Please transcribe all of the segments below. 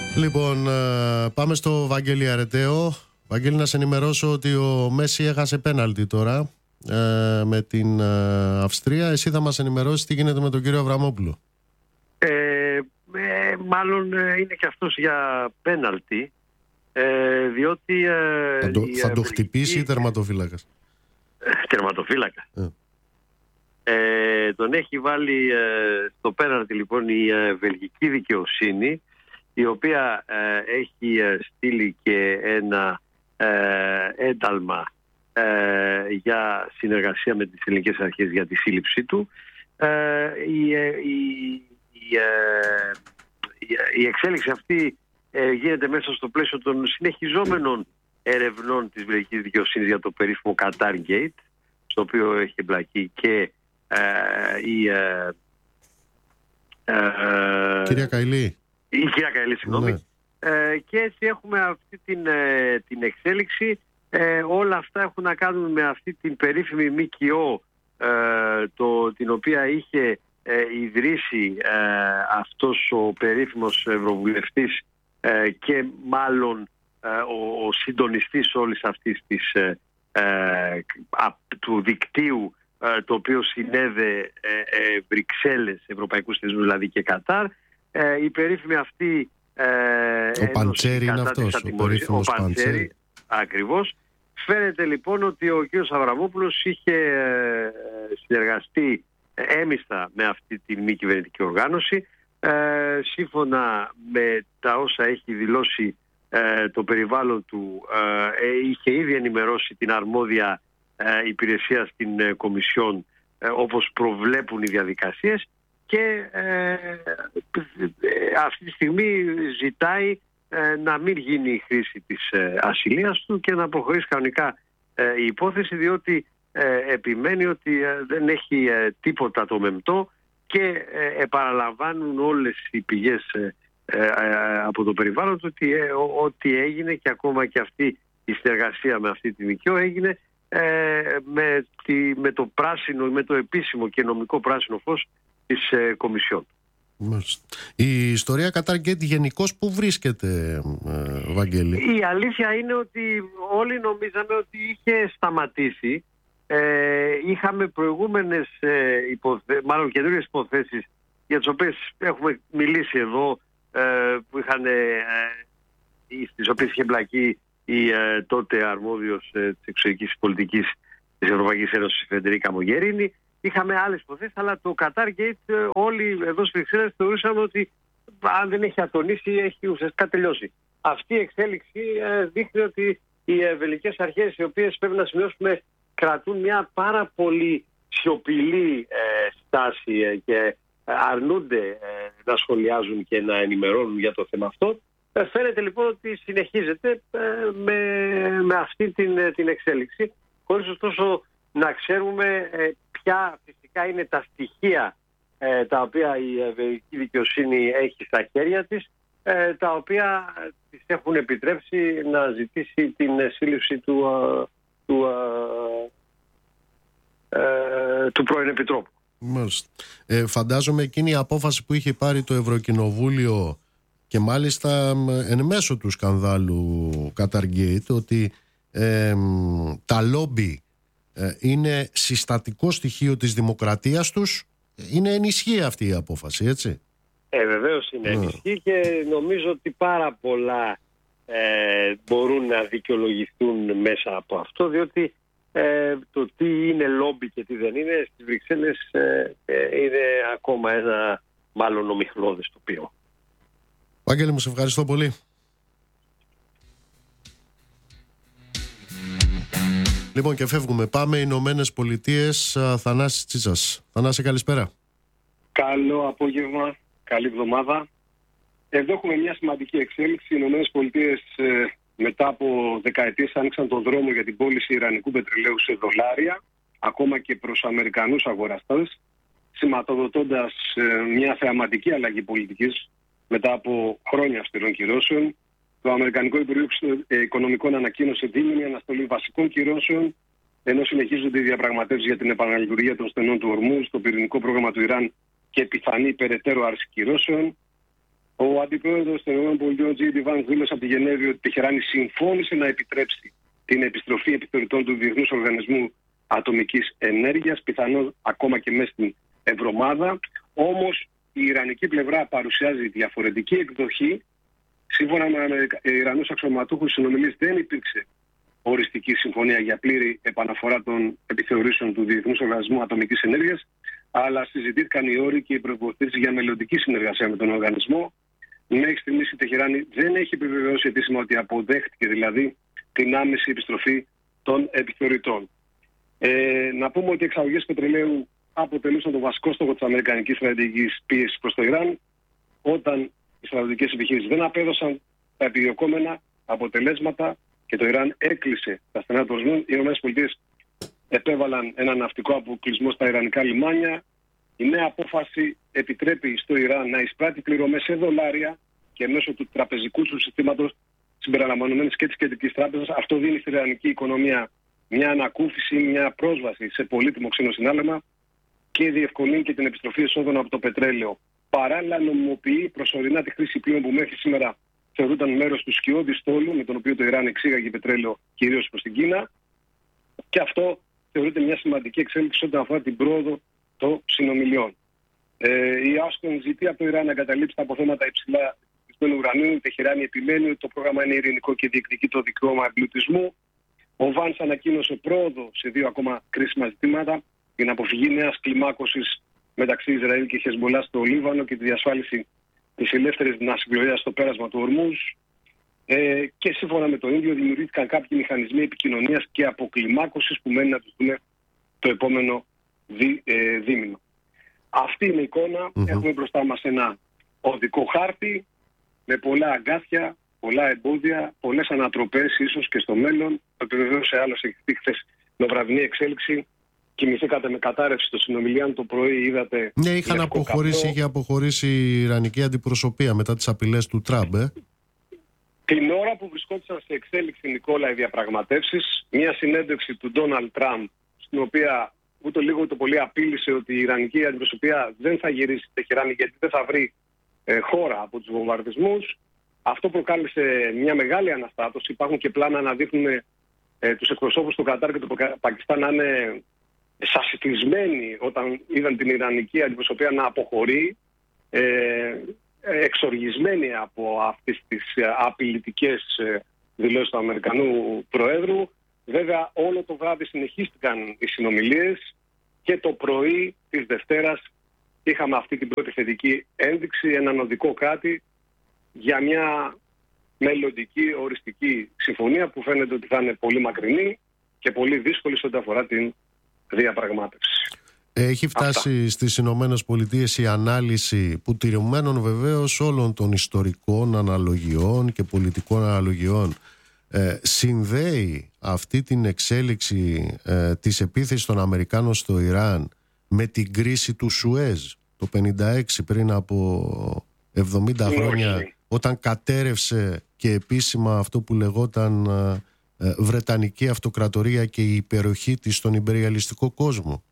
Λοιπόν, πάμε στο Βαγγέλη Αρεταίο. Βαγγέλη, να σε ενημερώσω ότι ο Μέση έχασε πέναλτι τώρα με την Αυστρία. Εσύ θα μας ενημερώσεις τι γίνεται με τον κύριο Αβραμόπουλο. Μάλλον είναι και αυτός για πέναλτι, διότι θα το χτυπήσει τερματοφύλακας. Τερματοφύλακα. Τον έχει βάλει στο πέναλτι λοιπόν η βελγική δικαιοσύνη, η οποία έχει στείλει και ένα ένταλμα για συνεργασία με τις ελληνικές αρχές για τη σύλληψή του. Η εξέλιξη αυτή γίνεται μέσα στο πλαίσιο των συνεχιζόμενων ερευνών της βελγικής δικαιοσύνης για το περίφημο Qatar Gate, στο οποίο έχει εμπλακεί και κυρία Καηλή. Η κυρία Καηλή, συγγνώμη. Ναι. Και έτσι έχουμε αυτή την εξέλιξη. Όλα αυτά έχουν να κάνουν με αυτή την περίφημη ΜΚΟ, την οποία είχε ιδρύσει αυτός ο περίφημος ευρωβουλευτής και μάλλον ο συντονιστής όλης αυτής του δικτύου, το οποίο συνέδε Βρυξέλλες, ευρωπαϊκούς θεσμούς δηλαδή και Κατάρ. Η περίφημη αυτή ο Παντσέρι είναι αυτός, ο περίφημος Παντσέρι. Ακριβώς. Φαίνεται λοιπόν ότι ο κ. Αβραμόπουλος είχε συνεργαστεί έμιστα με αυτή τη μη κυβερνητική οργάνωση. Σύμφωνα με τα όσα έχει δηλώσει το περιβάλλον του, είχε ήδη ενημερώσει την αρμόδια υπηρεσία στην Κομισιόν, όπως προβλέπουν οι διαδικασίες, και αυτή τη στιγμή ζητάει να μην γίνει η χρήση της ασυλίας του και να προχωρήσει κανονικά η υπόθεση, διότι επιμένει ότι δεν έχει τίποτα το μεμπτό και επαναλαμβάνουν όλες οι πηγές από το περιβάλλον του ότι ό,τι έγινε, και ακόμα και αυτή η συνεργασία με αυτή τη ΜΚΟ έγινε με το πράσινο, με το επίσημο και νομικό πράσινο φως της Κομισιόν. Η ιστορία Qatar Gate γενικώς πού βρίσκεται, Βαγγέλη? Η αλήθεια είναι ότι όλοι νομίζαμε ότι είχε σταματήσει. Είχαμε προηγούμενες μάλλον καινούριες υποθέσεις για τις οποίες έχουμε μιλήσει εδώ, στις οποίες είχε εμπλακεί η τότε αρμόδιος της εξωτερικής πολιτικής της Ευρωπαϊκής Ένωσης, Φεντερίκα Μογκερίνη. Είχαμε άλλες υποθέσεις, αλλά το Qatar Gate όλοι εδώ στις Βρυξέλλες θεωρούσαμε ότι αν δεν έχει ατονίσει, έχει ουσιαστικά τελειώσει. Αυτή η εξέλιξη δείχνει ότι οι βελγικές αρχές, οι οποίες πρέπει να σημειώσουμε κρατούν μια πάρα πολύ σιωπηλή στάση και αρνούνται να σχολιάζουν και να ενημερώνουν για το θέμα αυτό. Φαίνεται λοιπόν ότι συνεχίζεται με αυτή την εξέλιξη, χωρίς ωστόσο να ξέρουμε ποια φυσικά είναι τα στοιχεία τα οποία η βελγική δικαιοσύνη έχει στα χέρια της, τα οποία της έχουν επιτρέψει να ζητήσει την σύλληψη του πρώην Επιτρόπου. Φαντάζομαι εκείνη η απόφαση που είχε πάρει το Ευρωκοινοβούλιο, και μάλιστα εν μέσω του σκανδάλου Qatar Gate, ότι τα λόμπι είναι συστατικό στοιχείο της δημοκρατίας τους, είναι ενισχύει αυτή η απόφαση, έτσι? Βεβαίως είναι ενισχύει, και νομίζω ότι πάρα πολλά μπορούν να δικαιολογηθούν μέσα από αυτό, διότι το τι είναι λόμπι και τι δεν είναι στις Βρυξέλλες είναι ακόμα ένα μάλλον ομιχλώδες τοπίο. Βαγγέλη μου, σε ευχαριστώ πολύ. Λοιπόν, και φεύγουμε. Πάμε Ηνωμένες Πολιτείες. Θανάσης Τσίτσας. Θανάση, καλησπέρα. Καλό απόγευμα. Καλή εβδομάδα. Εδώ έχουμε μια σημαντική εξέλιξη. Οι Ηνωμένες Πολιτείες μετά από δεκαετίες άνοιξαν τον δρόμο για την πώληση ιρανικού πετρελαίου σε δολάρια, ακόμα και προς Αμερικανούς αγοραστές, σηματοδοτώντας μια θεαματική αλλαγή πολιτικής μετά από χρόνια αυστηρών κυρώσεων. Το Αμερικανικό Υπουργείο Οικονομικών ανακοίνωσε δίμηνη αναστολή βασικών κυρώσεων, ενώ συνεχίζονται οι διαπραγματεύσεις για την επαναλειτουργία των στενών του Ορμούζ, το πυρηνικό πρόγραμμα του Ιράν και πιθανή περαιτέρω άρση κυρώσεων. Ο αντιπρόεδρος των ΗΠΑ, J.D. Vance, δήλωσε από τη Γενέβη ότι η Τεχεράνη συμφώνησε να επιτρέψει την επιστροφή επιθεωρητών του Διεθνούς Οργανισμού Ατομικής Ενέργειας, πιθανόν ακόμα και μέσα στην εβδομάδα. Όμως η ιρανική πλευρά παρουσιάζει διαφορετική εκδοχή. Σύμφωνα με Ιρανούς αξιωματούχους συνομιλίες, δεν υπήρξε οριστική συμφωνία για πλήρη επαναφορά των επιθεωρήσεων του Διεθνούς Οργανισμού Ατομικής Ενέργειας, αλλά συζητήθηκαν οι όροι και οι προϋποθέσεις για μελλοντική συνεργασία με τον οργανισμό. Μέχρι στιγμής η Τεχεράνη δεν έχει επιβεβαιώσει επίσημα ότι αποδέχτηκε δηλαδή την άμεση επιστροφή των επιθεωρητών. Να πούμε ότι οι εξαγωγές πετρελαίου αποτελούσαν το βασικό στόχο της αμερικανικής στρατηγικής πίεσης προς το Ιράν, όταν οι στρατιωτικές επιχειρήσεις δεν απέδωσαν τα επιδιωκόμενα αποτελέσματα και το Ιράν έκλεισε τα στενά του ορισμού. Οι ΗΠΑ επέβαλαν ένα ναυτικό αποκλεισμό στα ιρανικά λιμάνια. Η νέα απόφαση επιτρέπει στο Ιράν να εισπράττει πληρωμές σε δολάρια και μέσω του τραπεζικού του συστήματος συμπεριλαμβανομένης και της Κεντρικής Τράπεζας. Αυτό δίνει στην ιρανική οικονομία μια ανακούφιση, μια πρόσβαση σε πολύτιμο ξένο συνάλλαγμα και διευκολύνει και την επιστροφή εσόδων από το πετρέλαιο. Παράλληλα, νομιμοποιεί προσωρινά τη χρήση πλοίων που μέχρι σήμερα θεωρούνταν μέρος του σκιώδη στόλου με τον οποίο το Ιράν εξήγαγε πετρέλαιο κυρίως προς την Κίνα. Και αυτό θεωρείται μια σημαντική εξέλιξη όταν αφορά την πρόοδο των συνομιλιών. Η Άστον ζητεί από το Ιράν να εγκαταλείψει τα αποθέματα υψηλά του ουρανίου. Η Τεχεράνη επιμένει ότι το πρόγραμμα είναι ειρηνικό και διεκδικεί το δικαίωμα εμπλουτισμού. Ο Βάνς ανακοίνωσε πρόοδο σε 2 ακόμα κρίσιμα ζητήματα: την αποφυγή νέας κλιμάκωσης μεταξύ Ισραήλ και Χεσμολά στο Λίβανο και τη διασφάλιση της ελεύθερης ναυσιπλοείας στο πέρασμα του Ορμούζ. Και σύμφωνα με το ίδιο, δημιουργήθηκαν κάποιοι μηχανισμοί επικοινωνίας και αποκλιμάκωσης που μένει να τους δούμε το επόμενο δίμηνο. Αυτή είναι η εικόνα. Έχουμε μπροστά μας ένα οδικό χάρτη με πολλά αγκάθια, πολλά εμπόδια, πολλές ανατροπές ίσως και στο μέλλον. Το επιβεβαίωσε άλλωστε χθες με βραδινή εξέλιξη. Κοιμηθήκατε με κατάρρευση των συνομιλιών το πρωί, είδατε. Ναι, είχε αποχωρήσει η Ιρανική αντιπροσωπεία μετά τις απειλές του Τραμπ. Την ώρα που βρισκόντουσαν σε εξέλιξη, Νικόλα, οι διαπραγματεύσεις, μια συνέντευξη του Ντόναλντ Τραμπ, στην οποία ούτε λίγο ούτε πολύ απείλησε ότι η Ιρανική αντιπροσωπεία δεν θα γυρίσει στη Τεχεράνη γιατί δεν θα βρει χώρα από τους βομβαρδισμούς. Αυτό προκάλεσε μια μεγάλη αναστάτωση. Υπάρχουν και πλάνα να δείχνουν τους εκπροσώπους του Κατάρ και του Πακιστάν να είναι σασιτισμένοι όταν είδαν την Ιρανική αντιπροσωπεία να αποχωρεί, εξοργισμένοι από αυτές τις απειλητικές δηλώσεις του Αμερικανού Προέδρου. Βέβαια, όλο το βράδυ συνεχίστηκαν οι συνομιλίες και το πρωί της Δευτέρας είχαμε αυτή την πρώτη θετική ένδειξη, έναν οδικό χάρτη για μια μελλοντική οριστική συμφωνία που φαίνεται ότι θα είναι πολύ μακρινή και πολύ δύσκολη σε ό,τι αφορά την διαπραγμάτευση. Έχει φτάσει στις Ηνωμένες Πολιτείες η ανάλυση που, τηρουμένων βεβαίως όλων των ιστορικών αναλογιών και πολιτικών αναλογιών, συνδέει αυτή την εξέλιξη της επίθεσης των Αμερικάνων στο Ιράν με την κρίση του Σουέζ το 1956, πριν από 70 χρόνια, όταν κατέρευσε και επίσημα αυτό που λεγόταν Βρετανική Αυτοκρατορία και η υπεροχή της στον υπεριαλιστικό κόσμο.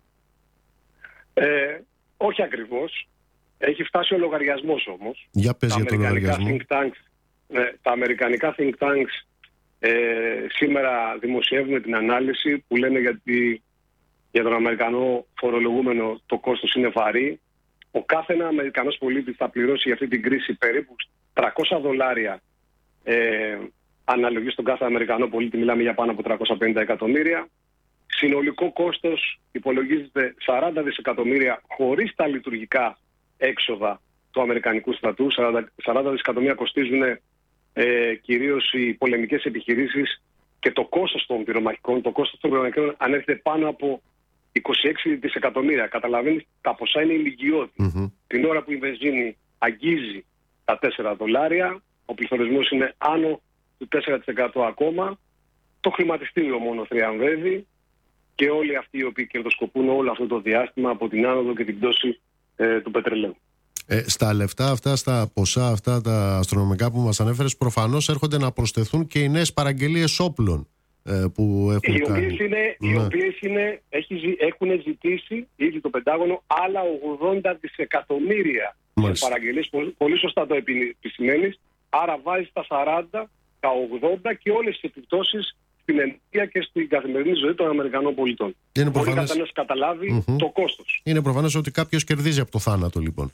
Όχι ακριβώς. Έχει φτάσει ο λογαριασμός όμως. Για πες για τον λογαριασμό. Τα αμερικανικά think tanks σήμερα δημοσιεύουν την ανάλυση που λένε για τον Αμερικανό φορολογούμενο το κόστος είναι βαρύ. Ο κάθε ένα Αμερικανός πολίτης θα πληρώσει για αυτή την κρίση περίπου $300 αναλογή στον κάθε Αμερικανό πολίτη, μιλάμε για πάνω από 350 εκατομμύρια. Συνολικό κόστος υπολογίζεται 40 δισεκατομμύρια χωρίς τα λειτουργικά έξοδα του Αμερικανικού στρατού. 40 δισεκατομμύρια κοστίζουν κυρίως οι πολεμικές επιχειρήσεις και το κόστος των πυρομαχικών. Το κόστος των πυρομαχικών ανέρχεται πάνω από 26 δισεκατομμύρια. Καταλαβαίνεις, τα ποσά είναι ηλικιώδη. Την ώρα που η βενζίνη αγγίζει τα $4, ο πληθωρισμός είναι άνω του 4% ακόμα, το χρηματιστήριο μόνο θριαμβεύει και όλοι αυτοί οι οποίοι κερδοσκοπούν όλο αυτό το διάστημα από την άνοδο και την πτώση του πετρελαίου. Στα λεφτά αυτά, στα ποσά αυτά τα αστρονομικά που μας ανέφερες, προφανώς έρχονται να προσθεθούν και οι νέες παραγγελίες όπλων που έχουν κάνει. Οι οποίες έχουν ζητήσει ήδη το Πεντάγωνο άλλα 80 δισεκατομμύρια σε παραγγελίες. Πολύ σωστά το επισημαίνεις. Άρα βάζει τα 40, τα 80 και όλες τις επιπτώσεις στην ενέργεια και στην καθημερινή ζωή των Αμερικανών πολιτών. Μπορεί να καταλάβει το κόστος. Είναι προφανές ότι κάποιος κερδίζει από το θάνατο, λοιπόν.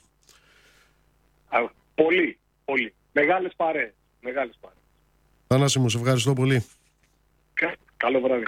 Πολύ, πολύ. Μεγάλες παρέες. Θανάση μου, σε ευχαριστώ πολύ. Καλό βράδυ.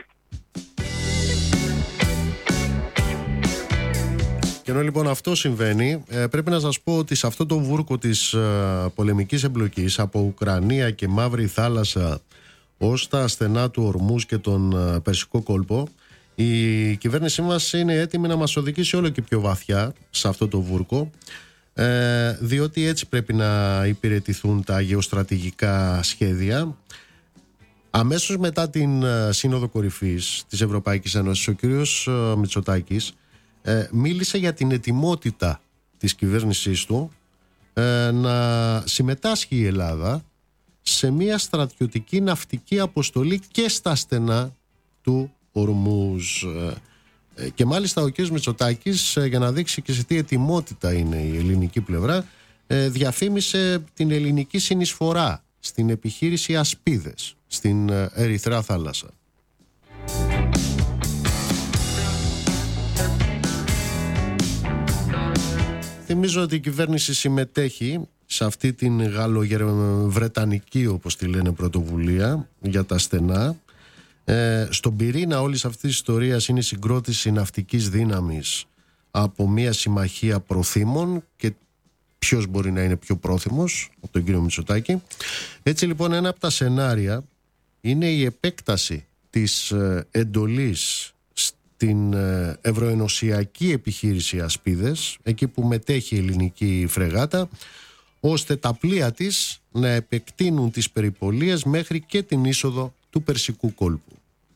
Και ενώ λοιπόν αυτό συμβαίνει, πρέπει να σας πω ότι σε αυτό το βούρκο της πολεμικής εμπλοκής από Ουκρανία και Μαύρη Θάλασσα ως τα στενά του Ορμούζ και τον Περσικό κόλπο, η κυβέρνησή μας είναι έτοιμη να μας οδηγήσει όλο και πιο βαθιά σε αυτό το βούρκο, διότι έτσι πρέπει να υπηρετηθούν τα γεωστρατηγικά σχέδια. Αμέσως μετά την Σύνοδο Κορυφής της Ευρωπαϊκής Ένωσης, ο κύριος Μητσοτάκης μίλησε για την ετοιμότητα της κυβέρνησής του να συμμετάσχει η Ελλάδα σε μια στρατιωτική ναυτική αποστολή και στα στενά του Ορμούζ. Και μάλιστα ο κ. Μητσοτάκης, για να δείξει και σε τι ετοιμότητα είναι η ελληνική πλευρά, διαφήμισε την ελληνική συνεισφορά στην επιχείρηση Ασπίδες στην Ερυθρά θάλασσα. Θυμίζω ότι η κυβέρνηση συμμετέχει σε αυτή την γαλλοβρετανική, όπως τη λένε, πρωτοβουλία για τα στενά. Στον πυρήνα όλης αυτής της ιστορίας είναι η συγκρότηση ναυτικής δύναμης από μια συμμαχία προθήμων, και ποιος μπορεί να είναι πιο πρόθυμος από τον κύριο Μητσοτάκη. Έτσι λοιπόν ένα από τα σενάρια είναι η επέκταση της εντολής στην ευρωενωσιακή επιχείρηση Ασπίδες, εκεί που μετέχει η ελληνική φρεγάτα, ώστε τα πλοία της να επεκτείνουν τις περιπολίες μέχρι και την είσοδο του Περσικού κόλπου.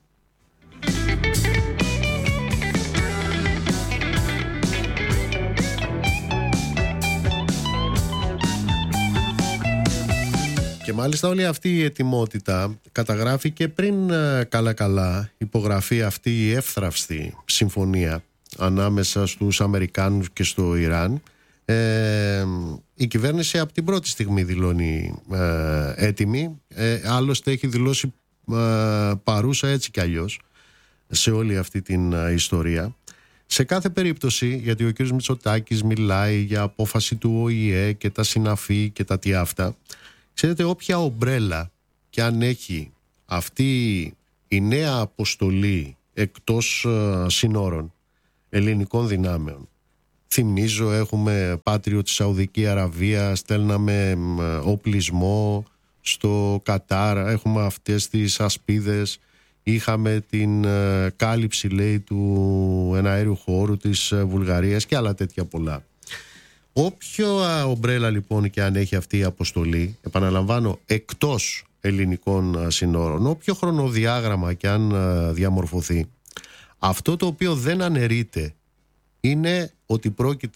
Και μάλιστα όλη αυτή η ετοιμότητα καταγράφηκε πριν καλά υπογραφεί αυτή η εύθραυστη συμφωνία ανάμεσα στους Αμερικάνους και στο Ιράν. Η κυβέρνηση από την πρώτη στιγμή δηλώνει έτοιμη, άλλωστε έχει δηλώσει παρούσα έτσι κι αλλιώς σε όλη αυτή την ιστορία. Σε κάθε περίπτωση, γιατί ο κ. Μητσοτάκης μιλάει για απόφαση του ΟΗΕ και τα συναφή και τα τι αυτά, ξέρετε, όποια ομπρέλα και αν έχει αυτή η νέα αποστολή εκτός συνόρων ελληνικών δυνάμεων, θυμίζω έχουμε πάτριο τη Σαουδική Αραβία, στέλναμε οπλισμό στο Κατάρ, έχουμε αυτές τις Ασπίδες, είχαμε την κάλυψη, λέει, του εναέριου χώρου της Βουλγαρίας και άλλα τέτοια πολλά. Όποιο ομπρέλα λοιπόν και αν έχει αυτή η αποστολή, επαναλαμβάνω, εκτός ελληνικών συνόρων, όποιο χρονοδιάγραμμα και αν διαμορφωθεί, αυτό το οποίο δεν αναιρείται είναι ότι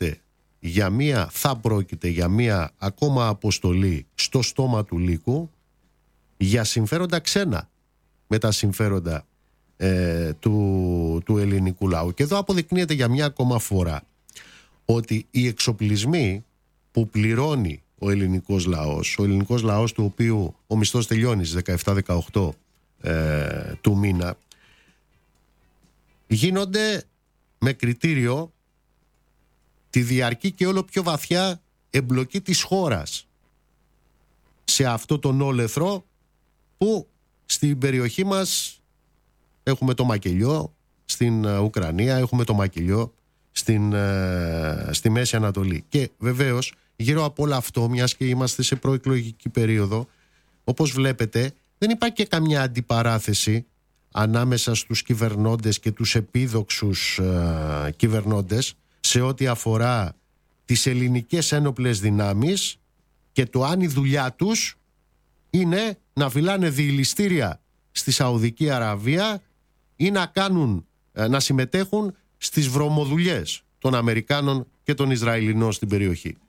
θα πρόκειται για μία ακόμα αποστολή στο στόμα του λύκου για συμφέροντα ξένα με τα συμφέροντα του ελληνικού λαού. Και εδώ αποδεικνύεται για μια ακόμα φορά ότι οι εξοπλισμοί που πληρώνει ο ελληνικός λαός του οποίου ο μισθός τελειώνει στις 17-18 του μήνα, γίνονται με κριτήριο τη διαρκή και όλο πιο βαθιά εμπλοκή της χώρας σε αυτό τον όλεθρο που στην περιοχή μας έχουμε το μακελιό, στην Ουκρανία έχουμε το μακελιό, στη Μέση Ανατολή. Και βεβαίως γύρω από όλο αυτό, μιας και είμαστε σε προεκλογική περίοδο, όπως βλέπετε δεν υπάρχει και καμιά αντιπαράθεση ανάμεσα στους κυβερνώντες και τους επίδοξους κυβερνώντες σε ό,τι αφορά τις ελληνικές ένοπλες δυνάμεις και το αν η δουλειά τους είναι να φυλάνε διηλιστήρια στη Σαουδική Αραβία ή να συμμετέχουν στις βρωμοδουλειές των Αμερικάνων και των Ισραηλινών στην περιοχή.